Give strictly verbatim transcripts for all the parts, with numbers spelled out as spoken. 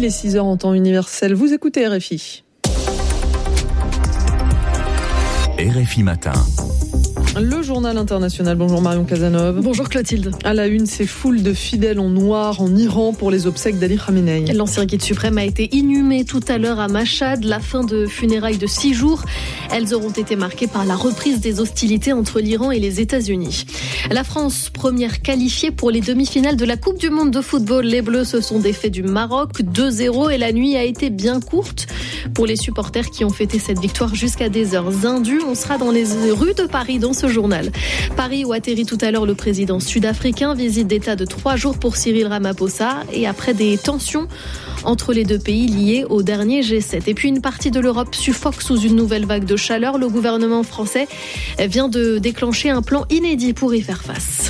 Il est six heures en temps universel. Vous écoutez R F I. R F I Matin. Le journal international. Bonjour Marion Cazeneuve. Bonjour Clotilde. À la une, ces foules de fidèles en noir en Iran pour les obsèques d'Ali Khamenei. L'ancien guide suprême a été inhumé tout à l'heure à Mashhad. La fin de funérailles de six jours. Elles auront été marquées par la reprise des hostilités entre l'Iran et les États-Unis. La France, première qualifiée pour les demi-finales de la Coupe du Monde de football. Les Bleus se sont défaits du Maroc deux zéro et la nuit a été bien courte pour les supporters qui ont fêté cette victoire jusqu'à des heures indues. On sera dans les rues de Paris dans ce journal. Paris où atterrit tout à l'heure le président sud-africain, visite d'État de trois jours pour Cyril Ramaphosa et après des tensions entre les deux pays liés au dernier G sept. Et puis une partie de l'Europe suffoque sous une nouvelle vague de chaleur. Le gouvernement français vient de déclencher un plan inédit pour y faire face.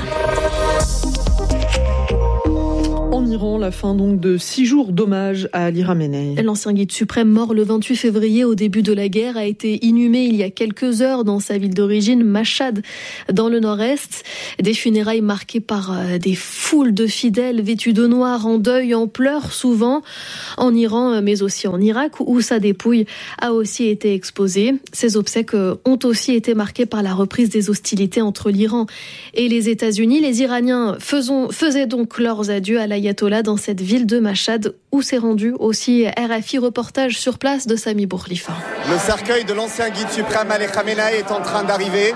En Iran, la fin donc de six jours d'hommage à Ali Khamenei. L'ancien guide suprême, mort le vingt-huit février au début de la guerre, a été inhumé il y a quelques heures dans sa ville d'origine, Mashhad, dans le nord-est. Des funérailles marquées par des foules de fidèles vêtus de noir, en deuil, en pleurs souvent, en Iran, mais aussi en Irak, où sa dépouille a aussi été exposée. Ces obsèques ont aussi été marquées par la reprise des hostilités entre l'Iran et les États-Unis. Les Iraniens faisons, faisaient donc leurs adieux à l'ayatollah dans cette ville de Mashhad où s'est rendu aussi R F I. Reportage sur place de Sami Bourlifa. Le cercueil de l'ancien guide suprême Ali Khamenei est en train d'arriver.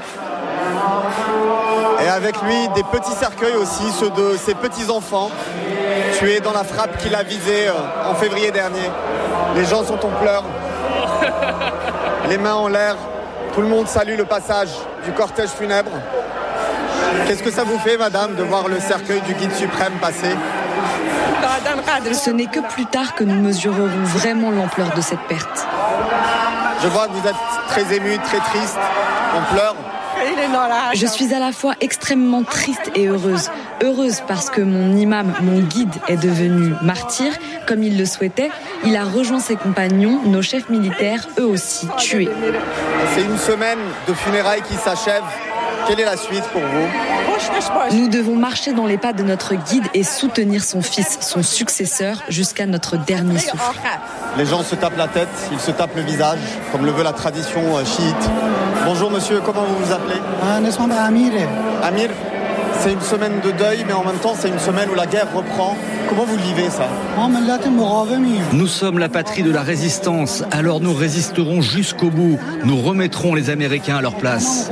Et avec lui, des petits cercueils aussi, ceux de ses petits-enfants, tués dans la frappe qu'il a visée en février dernier. Les gens sont en pleurs, les mains en l'air. Tout le monde salue le passage du cortège funèbre. Qu'est-ce que ça vous fait, madame, de voir le cercueil du guide suprême passer ? Ce n'est que plus tard que nous mesurerons vraiment l'ampleur de cette perte. Je vois que vous êtes très ému, très triste, on pleure. Je suis à la fois extrêmement triste et heureuse. Heureuse parce que mon imam, mon guide, est devenu martyr, comme il le souhaitait. Il a rejoint ses compagnons, nos chefs militaires, eux aussi, tués. C'est une semaine de funérailles qui s'achève. Quelle est la suite pour vous ? Nous devons marcher dans les pas de notre guide et soutenir son fils, son successeur, jusqu'à notre dernier souffle. Les gens se tapent la tête, ils se tapent le visage, comme le veut la tradition chiite. Bonjour monsieur, comment vous vous appelez ? Amir. Amir, c'est une semaine de deuil, mais en même temps c'est une semaine où la guerre reprend. Comment vous le vivez ça ? Nous sommes la patrie de la résistance, alors nous résisterons jusqu'au bout. Nous remettrons les Américains à leur place.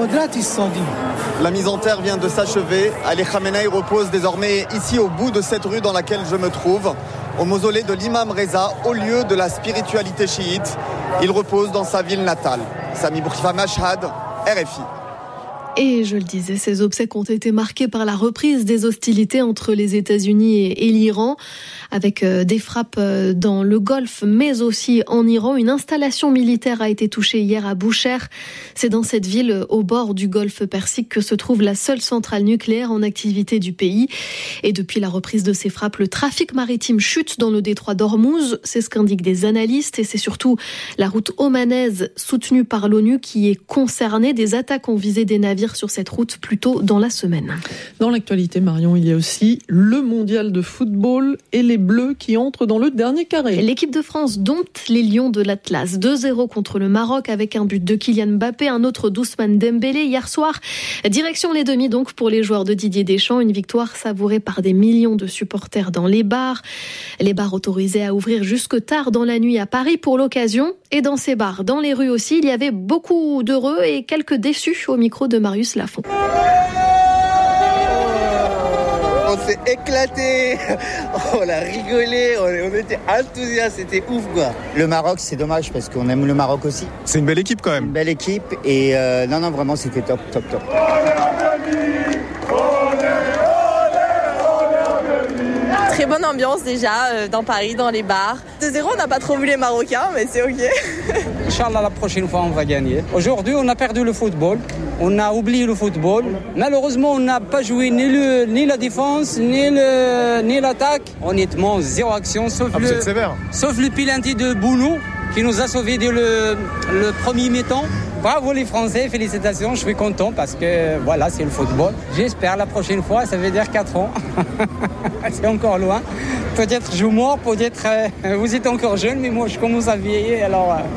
La mise en terre vient de s'achever. Ali Khamenei repose désormais ici au bout de cette rue dans laquelle je me trouve, au mausolée de l'imam Reza, au lieu de la spiritualité chiite. Il repose dans sa ville natale. Sami Bourlifa, Mashhad, R F I. Et je le disais, ces obsèques ont été marquées par la reprise des hostilités entre les États-Unis et l'Iran, avec des frappes dans le Golfe, mais aussi en Iran. Une installation militaire a été touchée hier à Boucher. C'est dans cette ville, au bord du Golfe Persique, que se trouve la seule centrale nucléaire en activité du pays. Et depuis la reprise de ces frappes, le trafic maritime chute dans le détroit d'Ormuz. C'est ce qu'indiquent des analystes. Et c'est surtout la route omanaise, soutenue par l'ONU, qui est concernée. Des attaques ont visé des navires sur cette route plus tôt dans la semaine. Dans l'actualité, Marion, il y a aussi le mondial de football et les Bleus qui entrent dans le dernier carré. L'équipe de France dompte les Lions de l'Atlas. deux zéro contre le Maroc avec un but de Kylian Mbappé, un autre d'Ousmane Dembélé hier soir. Direction les demi donc pour les joueurs de Didier Deschamps. Une victoire savourée par des millions de supporters dans les bars. Les bars autorisés à ouvrir jusque tard dans la nuit à Paris pour l'occasion. Et dans ces bars, dans les rues aussi, il y avait beaucoup d'heureux et quelques déçus au micro de Marius Lafont. On s'est éclaté, on a rigolé, on était enthousiastes, c'était ouf quoi. Le Maroc, c'est dommage parce qu'on aime le Maroc aussi. C'est une belle équipe quand même. Une belle équipe et euh, non non vraiment c'était top top top. Très bonne ambiance déjà euh, dans Paris, dans les bars. deux zéro, on n'a pas trop vu les Marocains, mais c'est ok. Inch'Allah, la prochaine fois, on va gagner. Aujourd'hui, on a perdu le football. On a oublié le football. Malheureusement, on n'a pas joué ni, le, ni la défense, ni, le, ni l'attaque. Honnêtement, zéro action, sauf, ah, le, sauf le penalty de Bounou qui nous a sauvé dès le, le premier mi-temps. Bravo les Français, félicitations, je suis content parce que voilà, c'est le football. J'espère la prochaine fois, ça veut dire quatre ans. C'est encore loin. Peut-être je mords, peut-être euh, vous êtes encore jeune, mais moi je commence à vieillir, alors... Euh...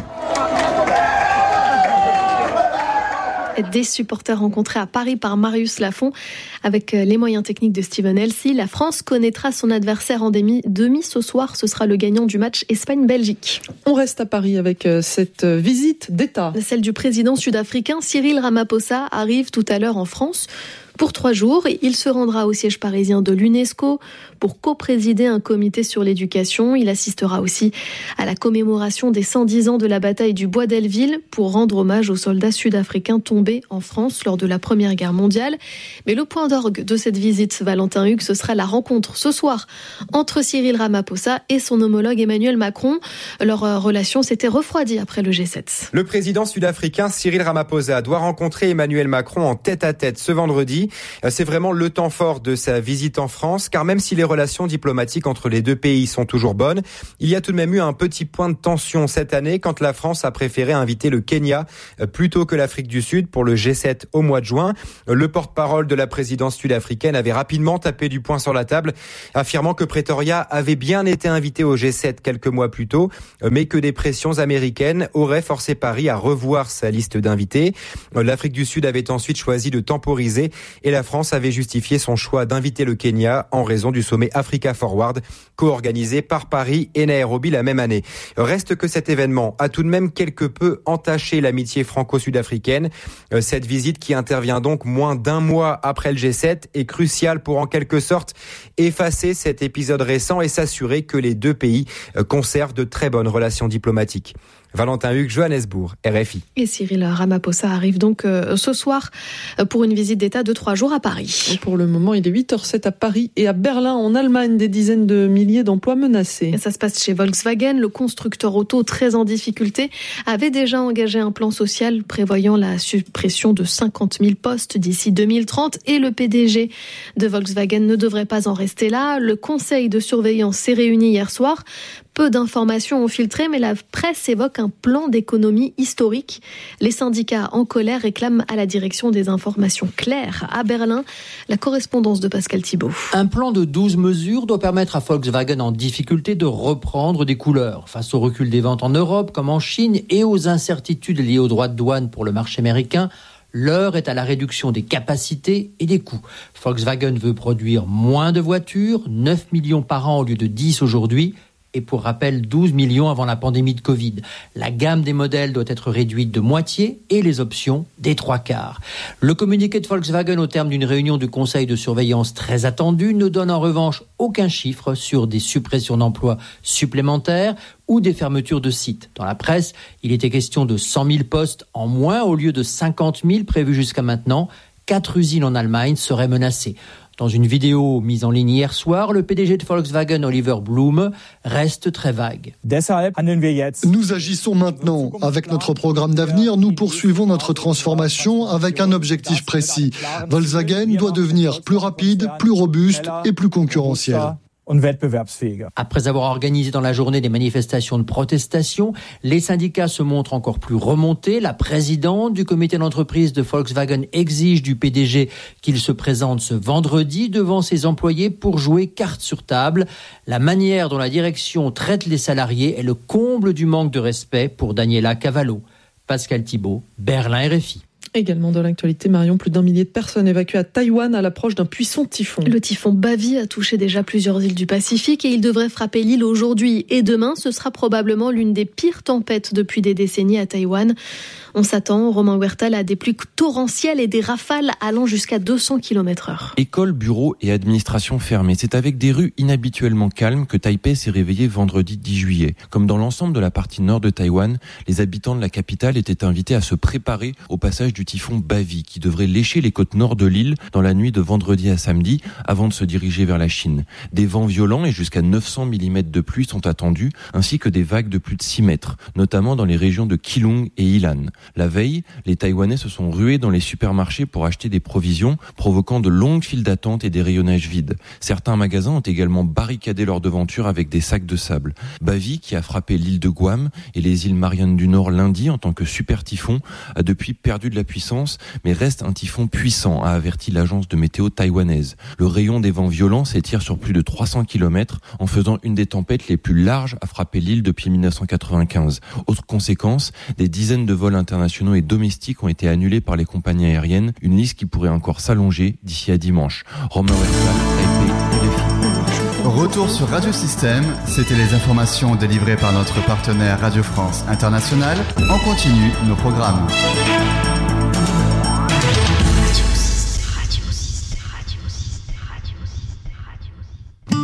Des supporters rencontrés à Paris par Marius Lafont. Avec les moyens techniques de Steven Elsey, la France connaîtra son adversaire en demi. Demi ce soir, ce sera le gagnant du match Espagne-Belgique. On reste à Paris avec cette visite d'État. Celle du président sud-africain Cyril Ramaphosa arrive tout à l'heure en France pour trois jours. Il se rendra au siège parisien de l'UNESCO pour co-présider un comité sur l'éducation. Il assistera aussi à la commémoration des cent dix ans de la bataille du Bois d'Elleville pour rendre hommage aux soldats sud-africains tombés en France lors de la Première Guerre mondiale. Mais le point d'orgue de cette visite, Valentin Hugues, ce sera la rencontre ce soir entre Cyril Ramaphosa et son homologue Emmanuel Macron. Leur relation s'était refroidie après le G sept. Le président sud-africain Cyril Ramaphosa doit rencontrer Emmanuel Macron en tête-à-tête ce vendredi. C'est vraiment le temps fort de sa visite en France, car même si les relations diplomatiques entre les deux pays sont toujours bonnes, il y a tout de même eu un petit point de tension cette année quand la France a préféré inviter le Kenya plutôt que l'Afrique du Sud pour le G sept au mois de juin. Le porte-parole de la présidence sud-africaine avait rapidement tapé du poing sur la table, affirmant que Pretoria avait bien été invité au G sept quelques mois plus tôt, mais que des pressions américaines auraient forcé Paris à revoir sa liste d'invités. L'Afrique du Sud avait ensuite choisi de temporiser et la France avait justifié son choix d'inviter le Kenya en raison du sommet Africa Forward, co-organisé par Paris et Nairobi la même année. Reste que cet événement a tout de même quelque peu entaché l'amitié franco-sud-africaine. Cette visite, qui intervient donc moins d'un mois après le G sept, est cruciale pour en quelque sorte effacer cet épisode récent et s'assurer que les deux pays conservent de très bonnes relations diplomatiques. Valentin Hugues, Johannesburg, R F I. Et Cyril Ramaphosa arrive donc euh, ce soir pour une visite d'État de trois jours à Paris. Et pour le moment, il est huit heures zéro sept à Paris et à Berlin, en Allemagne, des dizaines de milliers d'emplois menacés. Et ça se passe chez Volkswagen. Le constructeur auto, très en difficulté, avait déjà engagé un plan social prévoyant la suppression de cinquante mille postes d'ici deux mille trente. Et le P D G de Volkswagen ne devrait pas en rester là. Le conseil de surveillance s'est réuni hier soir. Peu d'informations ont filtré, mais la presse évoque un plan d'économie historique. Les syndicats en colère réclament à la direction des informations claires. À Berlin, la correspondance de Pascal Thibault. Un plan de douze mesures doit permettre à Volkswagen en difficulté de reprendre des couleurs. Face au recul des ventes en Europe comme en Chine et aux incertitudes liées aux droits de douane pour le marché américain, l'heure est à la réduction des capacités et des coûts. Volkswagen veut produire moins de voitures, neuf millions par an au lieu de dix aujourd'hui. Et pour rappel, douze millions avant la pandémie de Covid. La gamme des modèles doit être réduite de moitié et les options des trois quarts. Le communiqué de Volkswagen au terme d'une réunion du conseil de surveillance très attendue ne donne en revanche aucun chiffre sur des suppressions d'emplois supplémentaires ou des fermetures de sites. Dans la presse, il était question de cent mille postes en moins au lieu de cinquante mille prévus jusqu'à maintenant. Quatre usines en Allemagne seraient menacées. Dans une vidéo mise en ligne hier soir, le P D G de Volkswagen, Oliver Blume, reste très vague. Nous agissons maintenant. Avec notre programme d'avenir, nous poursuivons notre transformation avec un objectif précis. Volkswagen doit devenir plus rapide, plus robuste et plus concurrentiel. Après avoir organisé dans la journée des manifestations de protestation, les syndicats se montrent encore plus remontés. La présidente du comité d'entreprise de Volkswagen exige du P D G qu'il se présente ce vendredi devant ses employés pour jouer carte sur table. La manière dont la direction traite les salariés est le comble du manque de respect pour Daniela Cavallo. Pascal Thibault, Berlin, R F I. Également dans l'actualité, Marion, plus d'un millier de personnes évacuées à Taïwan à l'approche d'un puissant typhon. Le typhon Bavi a touché déjà plusieurs îles du Pacifique et il devrait frapper l'île aujourd'hui et demain. Ce sera probablement l'une des pires tempêtes depuis des décennies à Taïwan. On s'attend, Romain Huertal, à des pluies torrentielles et des rafales allant jusqu'à deux cents kilomètres heure. Écoles, bureaux et administration fermées. C'est avec des rues inhabituellement calmes que Taipei s'est réveillé vendredi dix juillet. Comme dans l'ensemble de la partie nord de Taïwan, les habitants de la capitale étaient invités à se préparer au passage du du typhon Bavi qui devrait lécher les côtes nord de l'île dans la nuit de vendredi à samedi avant de se diriger vers la Chine. Des vents violents et jusqu'à neuf cents millimètres de pluie sont attendus, ainsi que des vagues de plus de six mètres, notamment dans les régions de Keelung et Ilan. La veille, les Taïwanais se sont rués dans les supermarchés pour acheter des provisions, provoquant de longues files d'attente et des rayonnages vides. Certains magasins ont également barricadé leurs devantures avec des sacs de sable. Bavi, qui a frappé l'île de Guam et les îles Mariannes du Nord lundi en tant que super typhon, a depuis perdu de la puissance, mais reste un typhon puissant, a averti l'agence de météo taïwanaise. Le rayon des vents violents s'étire sur plus de trois cents kilomètres, en faisant une des tempêtes les plus larges à frapper l'île depuis mille neuf cent quatre-vingt-quinze. Autre conséquence, des dizaines de vols internationaux et domestiques ont été annulés par les compagnies aériennes, une liste qui pourrait encore s'allonger d'ici à dimanche. Romain Westphal, Taipei, R F I. Retour sur Radio Système, c'était les informations délivrées par notre partenaire Radio France Internationale. On continue nos programmes.